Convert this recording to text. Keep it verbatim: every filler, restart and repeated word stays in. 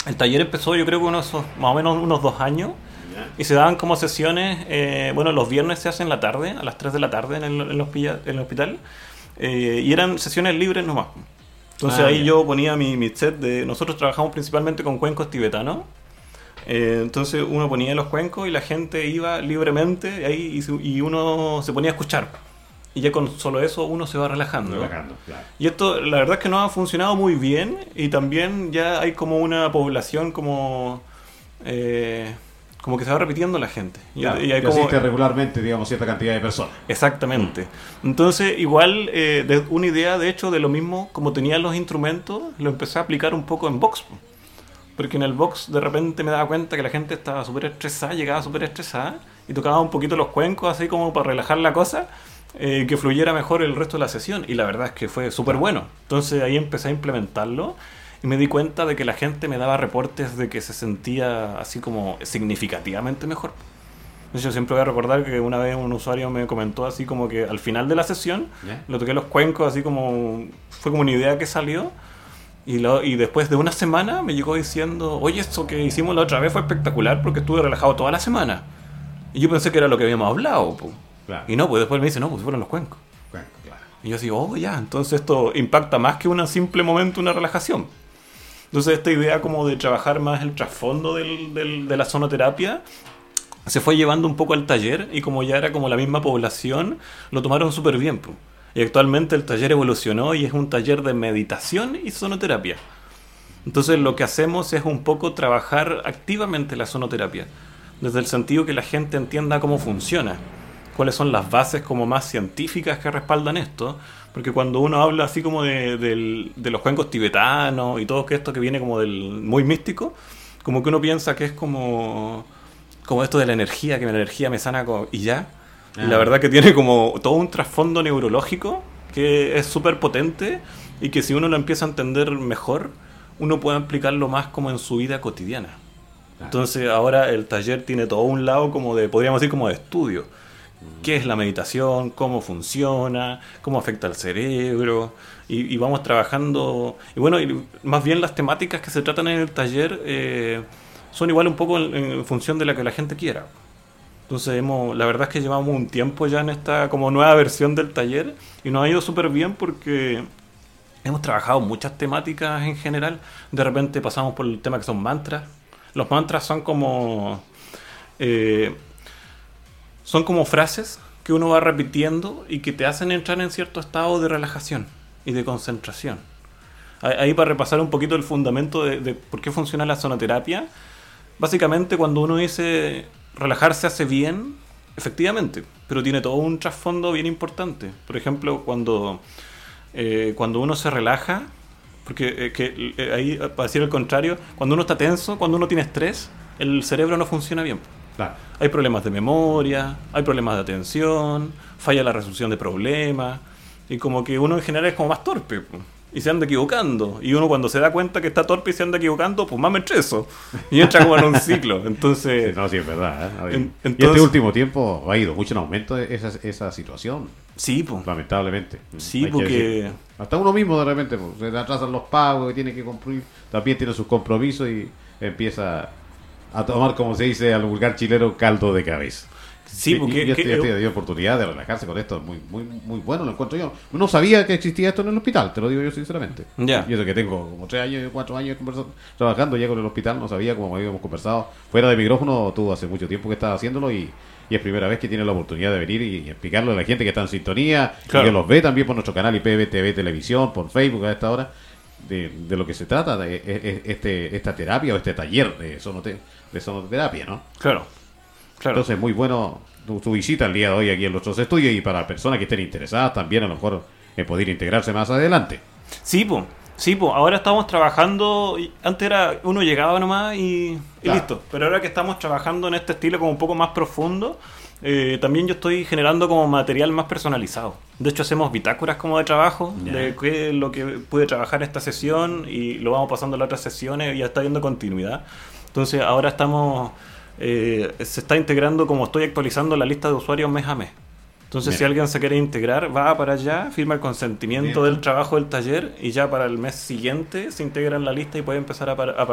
El taller empezó yo creo que unos, más o menos unos dos años Ya. y se daban como sesiones, eh, bueno, los viernes se hacen en la tarde, a las tres de la tarde en el, en el, hospi- en el hospital, eh, y eran sesiones libres nomás. Entonces Ah, ahí ya. yo ponía mi, mi set de... Nosotros trabajamos principalmente con cuencos tibetanos. Eh, entonces uno ponía los cuencos y la gente iba libremente ahí y, se- y uno se ponía a escuchar. Y ya con solo eso uno se va relajando. Relajando, claro. Y esto la verdad es que no ha funcionado muy bien y también ya hay como una población como... eh, como que se va repitiendo la gente. Y, Claro, y hay que como... asiste regularmente, digamos, cierta cantidad de personas. Exactamente. Entonces, igual, eh, de una idea, de hecho, de lo mismo, como tenía los instrumentos, lo empecé a aplicar un poco en box. po. Porque en el box de repente me daba cuenta que la gente estaba súper estresada, llegaba súper estresada, y tocaba un poquito los cuencos, así como para relajar la cosa, eh, que fluyera mejor el resto de la sesión. Y la verdad es que fue súper bueno. Entonces ahí empecé a implementarlo. Y me di cuenta de que la gente me daba reportes de que se sentía así como significativamente mejor. Entonces yo siempre voy a recordar que una vez un usuario me comentó así como que al final de la sesión ¿Ya? lo toqué los cuencos así como... Fue como una idea que salió y, lo, y después de una semana me llegó diciendo: oye, esto que hicimos la otra vez fue espectacular porque estuve relajado toda la semana. Y yo pensé que era lo que habíamos hablado, po. Claro. Y no, pues después me dice: no, pues fueron los cuencos. Bueno, claro. Y yo así, oh, ya, entonces esto impacta más que un simple momento, una relajación. Entonces esta idea como de trabajar más el trasfondo del, del, de la sonoterapia se fue llevando un poco al taller y como ya era como la misma población, lo tomaron súper bien. po. Y actualmente el taller evolucionó y es un taller de meditación y sonoterapia. Entonces lo que hacemos es un poco trabajar activamente la sonoterapia, desde el sentido que la gente entienda cómo funciona, cuáles son las bases como más científicas que respaldan esto, porque cuando uno habla así como de, del- de los cuencos tibetanos y todo que esto que viene como del muy místico, como que uno piensa que es como, como esto de la energía, que la energía me sana co- y ya. Y Ah. la verdad que tiene como todo un trasfondo neurológico que es súper potente y que si uno lo empieza a entender mejor, uno puede aplicarlo más como en su vida cotidiana. Claro. Entonces ahora el taller tiene todo un lado como de, podríamos decir como de estudio. ¿Qué es la meditación? ¿Cómo funciona? ¿Cómo afecta al cerebro? Y, y vamos trabajando... Y bueno, y más bien las temáticas que se tratan en el taller eh, son igual un poco en, en función de la que la gente quiera. Entonces hemos, la verdad es que llevamos un tiempo ya en esta como nueva versión del taller y nos ha ido súper bien porque hemos trabajado muchas temáticas en general. De repente pasamos por el tema que son mantras. Los mantras son como... eh, son como frases que uno va repitiendo y que te hacen entrar en cierto estado de relajación y de concentración. Ahí ahí para repasar un poquito el fundamento de, de por qué funciona la sonoterapia. Básicamente cuando uno dice relajarse hace bien, efectivamente, pero tiene todo un trasfondo bien importante. Por ejemplo, cuando, eh, cuando uno se relaja, porque eh, que, eh, ahí, para decir el contrario, cuando uno está tenso, cuando uno tiene estrés, el cerebro no funciona bien. Claro. Hay problemas de memoria, hay problemas de atención, falla la resolución de problemas, y como que uno en general es como más torpe, po, y se anda equivocando. Y uno cuando se da cuenta que está torpe y se anda equivocando, pues más me estreso. Y entra como en un ciclo. Entonces, Sí, no, sí, es verdad. ¿eh? En- y este entonces- último tiempo ha ido mucho en aumento esa, esa situación, sí, pues. lamentablemente. Sí, Hay que porque- decir. Hasta uno mismo de repente pues, se le atrasan los pagos que tiene que cumplir, también tiene sus compromisos y empieza a tomar, como se dice al vulgar chileno, caldo de cabeza. Sí, Y- porque y este, que- este dio oportunidad de relajarse con esto, muy muy muy bueno, lo encuentro yo. No sabía que existía esto en el hospital, te lo digo yo sinceramente. Ya. Y eso que tengo como tres años, cuatro años conversa- trabajando ya con el hospital, no sabía, como habíamos conversado fuera de micrófono, tú hace mucho tiempo que estás haciéndolo y, y es primera vez que tienes la oportunidad de venir y, y explicarlo a la gente que está en sintonía Claro. y que los ve también por nuestro canal I P V T V Televisión, por Facebook a esta hora, de, de lo que se trata, de, de- este esta terapia o este taller de, sonote, de sonoterapia, ¿no? Claro, claro. Entonces, muy bueno tu, tu visita el día de hoy aquí en nuestros estudios y para personas que estén interesadas también a lo mejor en poder integrarse más adelante. Sí, pues. Sí, pues. Ahora estamos trabajando. y Antes era uno llegaba nomás y, y Claro. listo. Pero ahora que estamos trabajando en este estilo como un poco más profundo, eh, también yo estoy generando como material más personalizado. De hecho, hacemos bitácoras como de trabajo, Ya. de qué es lo que pude trabajar esta sesión y lo vamos pasando a las otras sesiones y ya está viendo continuidad. Entonces, ahora estamos. eh, se está integrando, como estoy actualizando la lista de usuarios mes a mes. Entonces, Bien. si alguien se quiere integrar, va para allá, firma el consentimiento Bien. del trabajo del taller y ya para el mes siguiente se integra en la lista y puede empezar a, par- a